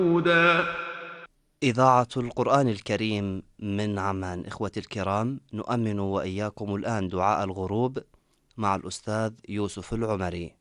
هدى. إذاعة القرآن الكريم من عمان. إخوتي الكرام، نؤمن وإياكم الآن دعاء الغروب مع الأستاذ يوسف العمري.